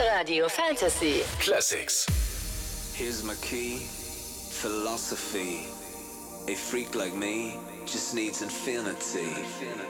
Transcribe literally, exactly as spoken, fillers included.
Radio Fantasy. Classics. Here's my key. Philosophy. A freak like me just needs infinity.